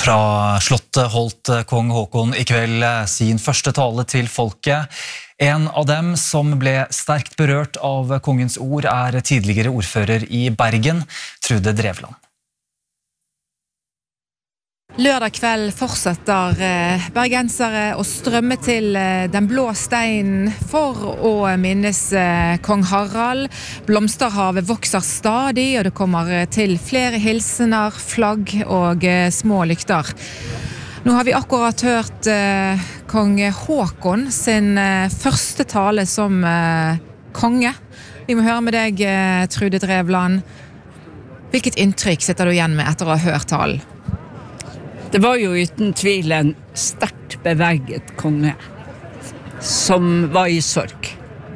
Fra slottet holdt kong Håkon I kveld sin første tale til folket. En av dem som ble sterkt berørt av kongens ord tidligere ordfører I Bergen, Trude Drevland. Lørdag kveld fortsetter bergensere å strømme til Den blå steinen for å minnes kong Harald. Blomsterhavet vokser stadig, og det kommer til flere hilsener, flagg og små lykter. Nå har vi akkurat hørt kong Håkon sin første tale som konge. Vi må høre med deg, Trude Drevland. Hvilket inntrykk sitter du igjen med etter å ha hørt talen? Det var jo uten tvil en sterkt beveget konge som var I sorg.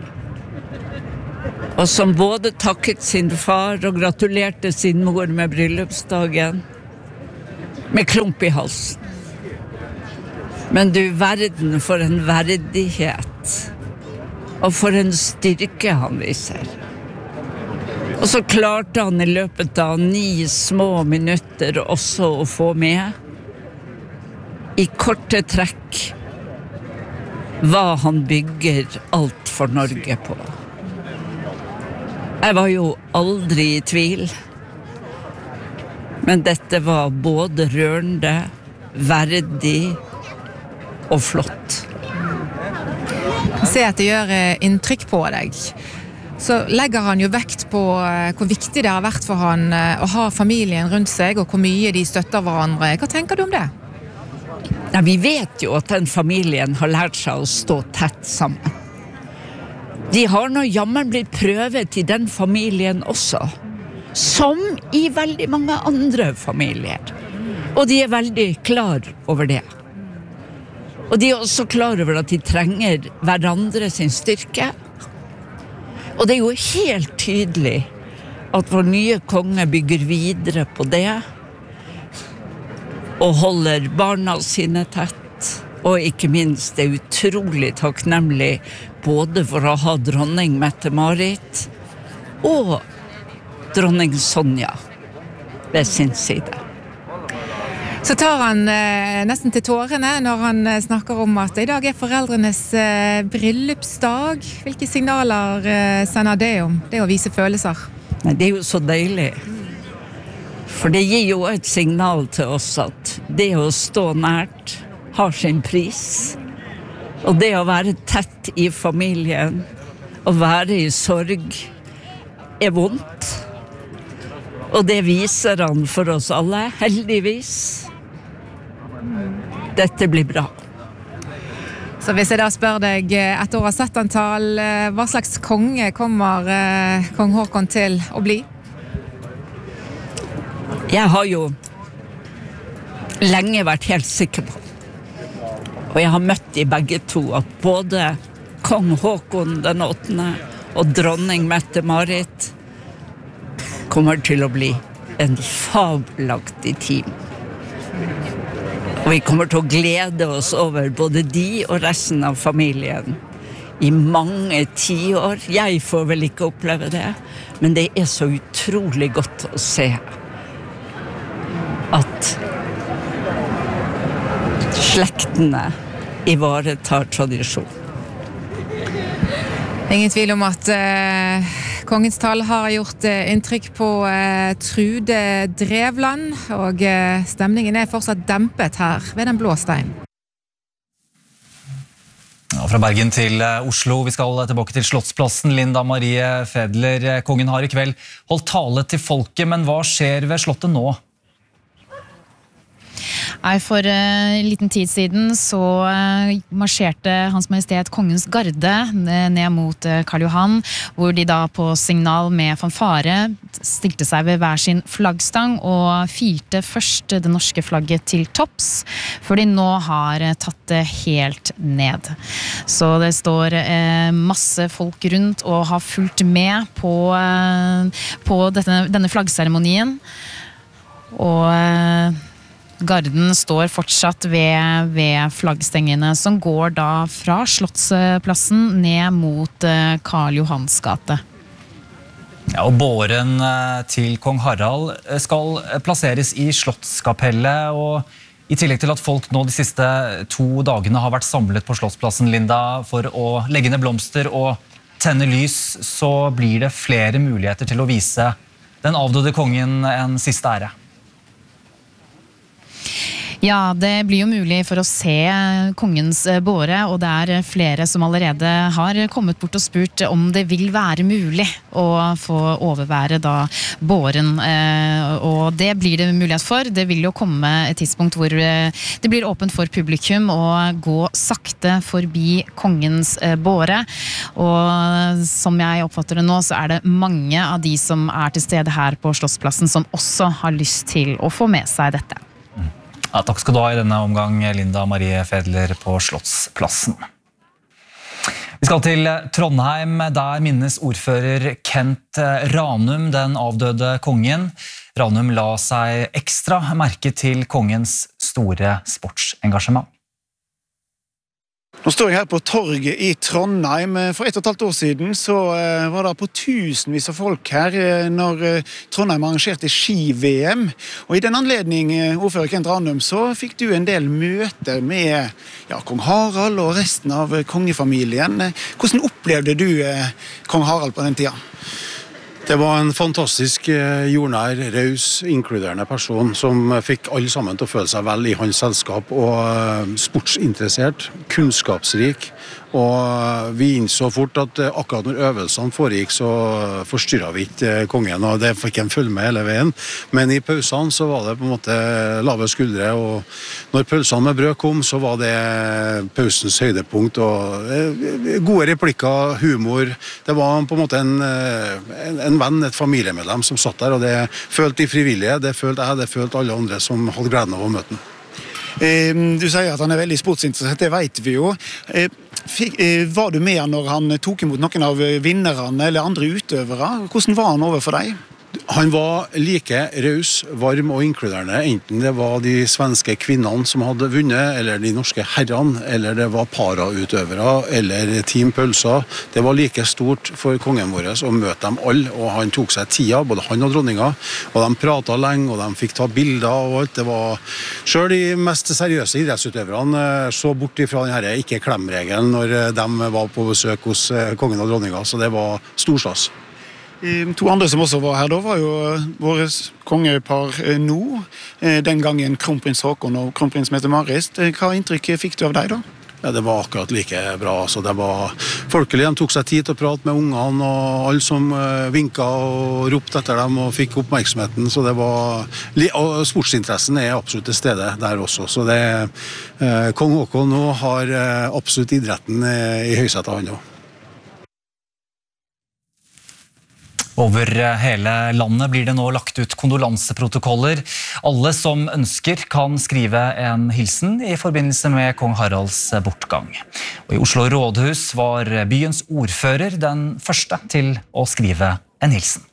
Og som både takket sin far og gratulerte sin mor med bryllupsdagen med klump I halsen. Men du verden for en verdighet og for en styrke han viser. Og så klarte han I løpet av 9 små minutter også å få med I korte trekk hva han bygger alt for Norge på. Jeg var jo aldri I tvil, men dette var både rørende, verdig og flott. Se at det gjør inntrykk på deg. Så legger han jo vekt på hvor viktig det har vært for han å ha familien rundt seg, og hvor mye de støtter hverandre. Hva tenker du om det? Ja, vi vet jo at den familien har lært seg å stå tett sammen. De har nå jammen blitt prøvet I den familien også, som I veldig mange andre familier. Og de veldig klar over det. Og de også klar over at de trenger hverandre sin styrke. Og det jo helt tydelig at vår nye konge bygger videre på det, og holder barna sine tett, og ikke minst utrolig takknemlig både for å ha dronning Mette-Marit og dronning Sonja ved sin side. Så tar han nesten til tårene når han snakker om at I dag foreldrenes bryllupsdag. Hvilke signaler sender det om? Det å vise følelser. Nei, det jo så deilig. For det gir jo et signal til oss at det å stå nært har sin pris. Og det å være tett I familien, og være I sorg, vondt. Og det viser han for oss alle, heldigvis. Dette blir bra. Så hvis jeg da spør deg, etter å ha sett en tale, hva slags konge kommer kong Håkon til å bli? Jeg har jo lenge vært helt sikker på, og jeg har møtt de begge to, at både kong Håkon den 8. og dronning Mette-Marit kommer til å bli en fabelaktig team. Og vi kommer til å glede oss over både de og resten av familien I mange 10 år. Jeg får vel ikke oppleve det, men det så utrolig godt å se at slektene ivaretar tradisjon. Ingen tvil om at kongens tale har gjort inntrykk på Trude Drevland, og stemningen fortsatt dempet her ved Den blå steinen. Ja, fra Bergen til Oslo, vi skal tilbake til Slottsplassen. Linda Marie Fedler, kongen har I kveld holdt tale til folket, men hva skjer ved slottet nå? For en liten tid siden så marsjerte Hans Majestet Kongens Garde ned mot Karl Johan, hvor de da på signal med fanfare stilte seg ved hver sin flaggstang og firte først det norske flagget til topps, før de nå har tatt det helt ned. Så det står masse folk rundt og har fulgt med på denne flaggseremonien, og Garden står fortsatt ved flaggstengene som går da fra Slottsplassen ned mot Karl Johans gate. Ja, og båren til kong Harald skal plasseres I Slottskapellet, og I tillegg til at folk nå de siste 2 dagene har vært samlet på Slottsplassen, Linda, for å legge ned blomster og tenne lys, så blir det flere muligheter til å vise den avdøde kongen en siste ære. Ja, det blir jo mulig for å se kongens båre, og det flere som allerede har kommet bort og spurt om det vil være mulig å få overvære da båren, og det blir det mulighet for. Det vil jo komme et tidspunkt hvor det blir åpent for publikum å gå sakte forbi kongens båre, og som jeg oppfatter det nå, så det mange av de som til stede her på Slottsplassen som også har lyst til å få med seg dette. Ja, takk skal du ha I denne omgang, Linda Marie Fedler på Slottsplassen. Vi skal til Trondheim, der minnes ordfører Kent Ranum den avdøde kongen. Ranum la seg ekstra merke til kongens store sportsengasjement. Nå står jeg her på torget I Trondheim. For 1,5 år siden så var det på tusenvis av folk her når Trondheim arrangerte ski-VM. Og I den anledning, ordfører Kent Ranum, så fikk du en del møter med kong Harald og resten av kongefamilien. Hvordan opplevde du kong Harald på den tiden? Det var en fantastisk jordnær, raus, inkluderende person som fikk alle sammen til å føle seg vel I hans selskap, og sportsinteressert, kunnskapsrik, og vi innså fort at akkurat når øvelsene foregikk så forstyrret vi ikke kongen, og det fikk en følge med hele veien, men I pausene så var det på en måte lave skuldre, og når pausene med brød kom så var det pausens høydepunkt, og gode replikker, humor, det var på en måte en venn, et familiemedlem som satt der, og det følte de frivillige, det følte jeg, det følte alle andre som hadde gleden av å møte den. Du sier at han veldig sportsinteressert, det vet vi jo. Var du med når han tok imot noen av vinnerne eller andre utøvere? Hvordan var han overfor deg? Han var like raus, varm og inkluderende, enten det var de svenske kvinnene som hadde vunnet, eller de norske herrene, eller det var parautøvere, eller Team Pølser. Det var like stort for kongen vår å møte dem alle, og han tok seg tida, både han og dronninga, og de pratet lenge, og de fikk ta bilder og alt. Det var, selv de mest seriøse idrettsutøverne så bort ifra denne ikke-klem-regelen når de var på besøk hos kongen og dronninga, så det var storstas. 2 andre som også var her da, var jo våre kongepar nå, den gangen kronprins Håkon og kronprins Mette-Marit. Hva inntrykk fikk du av deg da? Ja, det var akkurat like bra, så det var folkelig. De tok seg tid til å prate med ungene, og alle som vinket og ropte etter dem og fikk oppmerksomheten, så det var, og sportsinteressen absolutt til stede der også, så det, kong Håkon nå har absolutt idretten I høysetet han også. Over hele landet blir det nå lagt ut kondolanseprotokoller. Alle som ønsker kan skrive en hilsen I forbindelse med kong Haralds bortgang. Og I Oslo Rådhus var byens ordfører den første til å skrive en hilsen.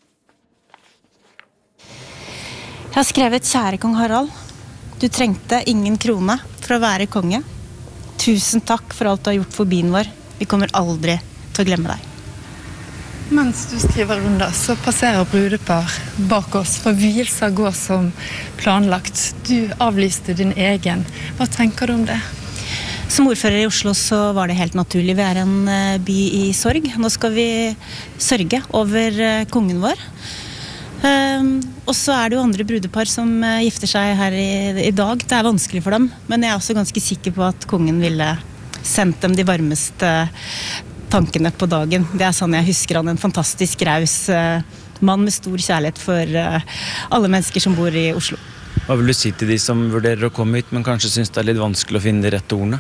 Jeg har skrevet: kjære kong Harald, du trengte ingen krone for å være konge. Tusen takk for alt du har gjort for byen vår. Vi kommer aldri til å glemme deg. Mens du skriver under, så passerer brudepar bak oss, for vielser går som planlagt. Du avlyste din egen. Hva tenker du om det? Som ordfører I Oslo så var det helt naturlig. Vi en by I sorg. Nå skal vi sørge over kongen vår. Og så det jo andre brudepar som gifter seg her I dag. Det vanskelig for dem, men jeg også ganske sikker på at kongen ville sendt dem de varmeste tankene på dagen. Det sånn jeg husker han, en fantastisk raus mann med stor kjærlighet for alle mennesker som bor I Oslo. Hva vil du si til de som vurderer å komme hit, men kanskje synes det litt vanskelig å finne de rette ordene?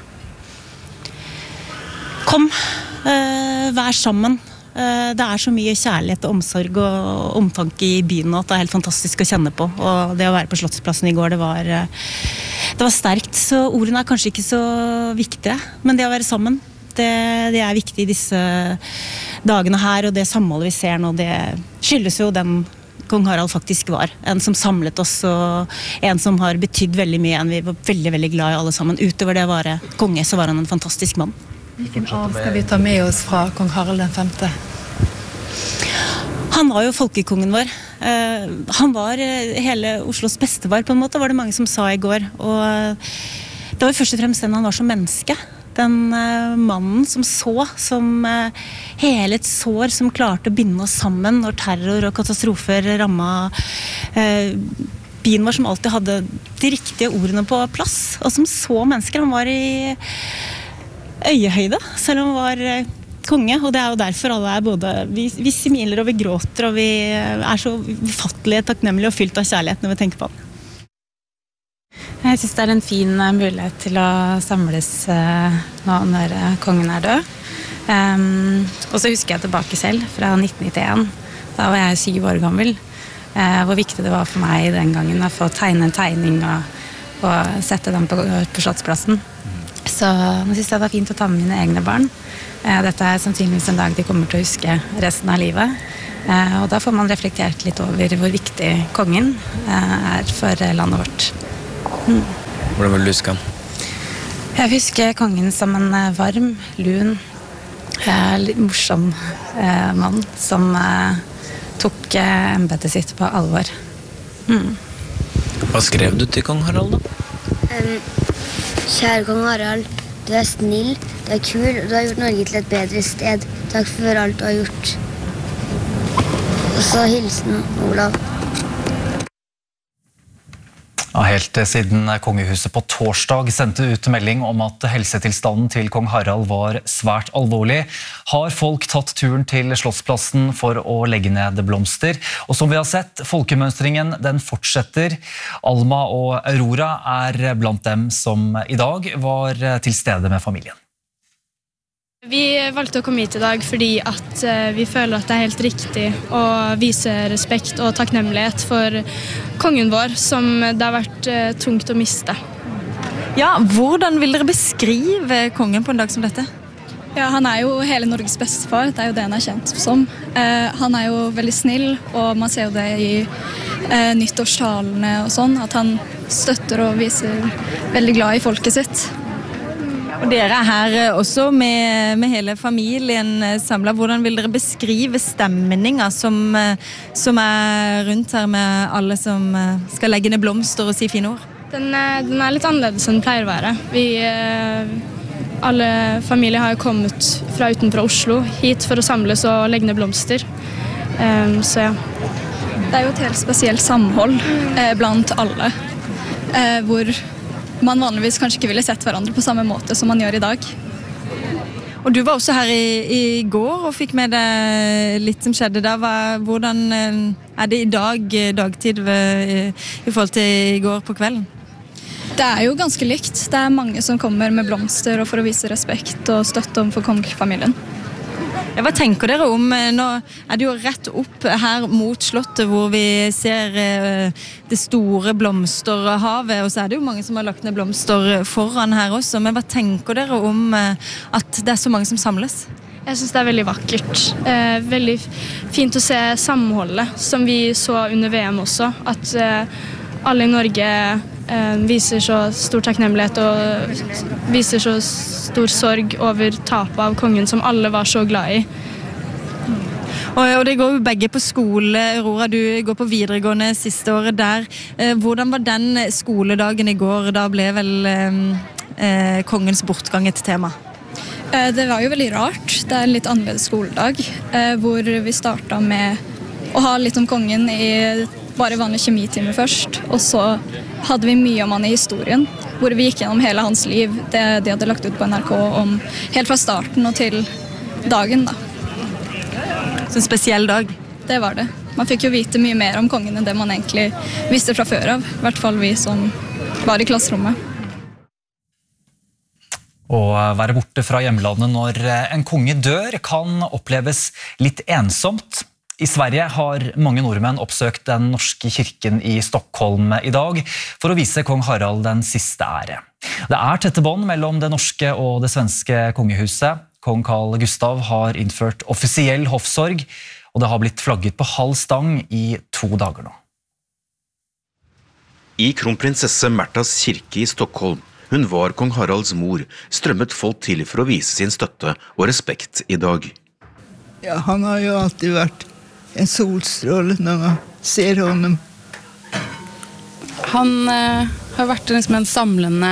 Kom, vær sammen. Det så mye kjærlighet og omsorg og omtanke I byen nå, at det helt fantastisk å kjenne på. Og det å være på Slottsplassen I går, det var sterkt. Så ordene kanskje ikke så viktige, men det å være sammen, det viktig I disse dagene her, og det samholdet vi ser nå, det skyldes jo den kong Harald faktisk var. En som samlet oss, og en som har betydd veldig mye, en vi var veldig, veldig glad I alle sammen. Utover det å være konge, så var han en fantastisk mann. Hvilken arv skal vi ta med oss fra kong Harald den 5. Han var jo folkekongen vår. Han var hele Oslos bestefar på en måte, var det mange som sa I går. Og det var først og fremst den han var som menneske. Den mannen som som hele et sår som klarte å binde oss sammen når terror og katastrofer rammet byen vår, som alltid hadde de riktige ordene på plass, og som så mennesker. Han var I øyehøyde, selv om han var konge, og det jo derfor alle både, vi smiler og vi gråter, og vi så ufattelige, takknemlige og fylt av kjærlighet når vi tenker på han. Jeg synes det en fin mulighet til å samles nå når kongen død. Og så husker jeg tilbake selv fra 1991, da var jeg 7 år gammel, hvor viktig det var for meg den gangen å få tegne en tegning og sette den på Slottsplassen. Så nå synes jeg det var fint å ta med mine egne barn. Dette sannsynligvis en dag de kommer til å huske resten av livet. Og da får man reflektert litt over hvor viktig kongen for landet vårt. Hvordan vil du huske han? Jeg husker kongen som en varm, lun, litt morsom mann som tok embetet sitt på alvor. Hva skrev du til kong Harald da? Kjære kong Harald, du snill, du kul, og du har gjort Norge til et bedre sted. Takk for alt du har gjort. Og så hilsen Olav. Ja, helt siden kongehuset på torsdag sendte ut melding om at helsetilstanden til kong Harald var svært alvorlig, har folk tatt turen til Slottsplassen for å legge ned blomster. Og som vi har sett, folkemønstringen den fortsetter. Alma og Aurora blant dem som I dag var til stede med familien. Vi valgte å komme hit I dag fordi at vi føler at det helt riktig å vise respekt og takknemlighet for kongen vår, som det har vært tungt å miste. Ja, hvordan vil dere beskrive kongen på en dag som dette? Ja, han jo hele Norges bestefar, det jo det han kjent som. Han jo veldig snill, og man ser jo det I nyttårstalene og sånn, at han støtter og viser veldig glad I folket sitt. Og dere her også med hele familien samlet. Hvordan vil dere beskrive stemningen som rundt her med alle som skal legge ned blomster og si fine ord? Den litt annerledes enn den pleier å være. Alle familier har jo kommet fra utenfor Oslo hit for å samles og legge ned blomster. Så ja. Det jo et helt spesielt samhold blant alle, hvor man vanligvis kanskje ikke ville sett hverandre på samme måte som man gjør I dag. Og du var også her I går og fikk med deg litt som skjedde da. Hvordan det I dagtid I forhold til I går på kvelden? Det jo ganske likt. Det mange som kommer med blomster og for å vise respekt og støtte om for kongefamilien. Ja, hva tenker dere om? Nå det jo rett opp her mot slottet hvor vi ser det store blomsterhavet, og så det jo mange som har lagt ned blomster foran her også. Men hva tenker dere om at det så mange som samles? Jeg synes det veldig vakkert. Veldig fint å se samholdet, som vi så under VM også. At alle I Norge viser så stor takknemlighet og viser så stor sorg over tapet av kongen som alle var så glad I. Og det går jo begge på skole, Aurora, du går på videregående siste året der. Hvordan var den skoledagen I går? Da ble vel kongens bortgang et tema? Det var jo veldig rart. Det en litt annerledes skoledag, hvor vi startet med å ha litt om kongen I bare vanlig kjemitime først, og så hadde vi mye om han I historien, hvor vi gikk gjennom hele hans liv, det de hadde lagt ut på NRK om helt fra starten og til dagen da. Så en spesiell dag? Det var det. Man fikk jo vite mye mer om kongen enn det man egentlig visste fra før av, I hvert fall vi som var I klasserommet. Å være borte fra hjemlandet når en konge dør kan oppleves litt ensomt. I Sverige har mange nordmenn oppsøkt den norske kirken I Stockholm I dag for å vise kong Harald den siste ære. Det tette bånd mellom det norske og det svenske kongehuset. Kong Carl Gustav har innført offisiell hoffsorg, og det har blitt flagget på halv stang I 2 dager nå. I kronprinsesse Märthas kirke I Stockholm, hun var kong Haralds mor, strømmet folk til for å vise sin støtte og respekt I dag. Ja, han har jo alltid vært en solstråle når man ser honom. Han har vært liksom en samlende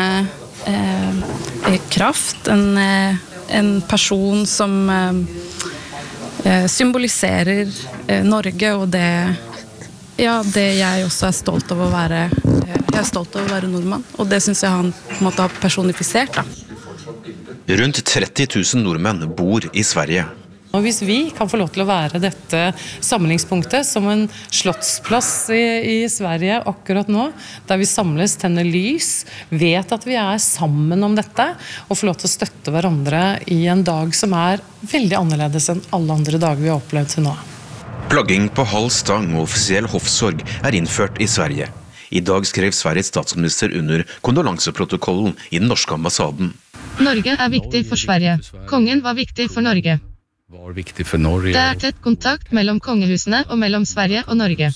kraft, en person som symboliserer Norge, og det jeg også er stolt av å være. Jeg er stolt av å være nordmann, og det synes jeg han på en måte har personifisert. Da. Rundt 30 000 nordmenn bor i Sverige. Og hvis vi kan få lov til å være dette samlingspunktet som en slottsplass i Sverige akkurat nå, der vi samles, tenner lys, vet at vi er sammen om dette, og får lov til å støtte hverandre i en dag som er veldig annerledes enn alle andre dager vi har opplevd til nå. Plagging på halv stang og offisiell hoffsorg er innført i Sverige. I dag skrev Sveriges statsminister under kondolanseprotokollen i den norske ambassaden. Norge er viktig for Sverige. Kongen var viktig for Norge. Det er tett kontakt mellom kongehusene og mellom Sverige og Norge.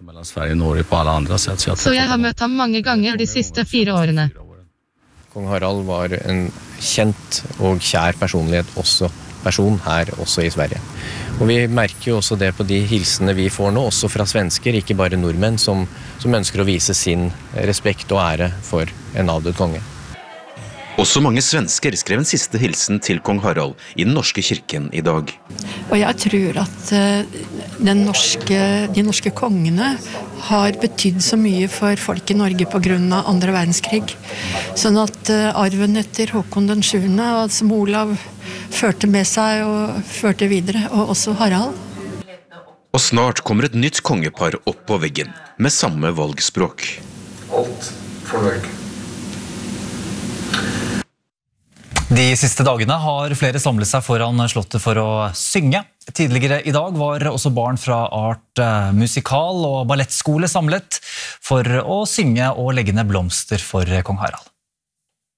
Så jeg har møtt ham mange ganger de siste 4 årene. Kong Harald var en kjent og kjær personlighet, person her også i Sverige. Og vi merker jo også det på de hilsene vi får nå, også fra svensker, ikke bare nordmenn, som ønsker å vise sin respekt og ære for en avdød konge. Også mange svensker skrev en siste hilsen til kong Harald i den norske kirken i dag. Og jeg tror at de norske kongene har betydd så mye for folk i Norge på grunn av 2. verdenskrig. Sånn at arven etter Håkon den 7., som Olav førte med seg og førte videre, og også Harald. Og snart kommer et nytt kongepar opp på veggen, med samme valgspråk. Alt for vegg. De siste dagene har flere samlet seg foran slottet for å synge. Tidligere i dag var også barn fra Art Musikal og ballettskole samlet for å synge og legge ned blomster for kong Harald.